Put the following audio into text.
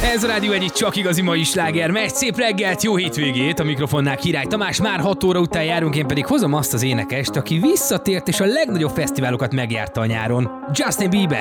Ez a Rádió egyik csak igazi mai sláger. Megy, szép reggelt, jó hétvégét, a mikrofonnál Király Tamás, már 6 óra után járunk, én pedig hozom azt az énekest, aki visszatért és a legnagyobb fesztiválokat megjárta a nyáron. Justin Bieber.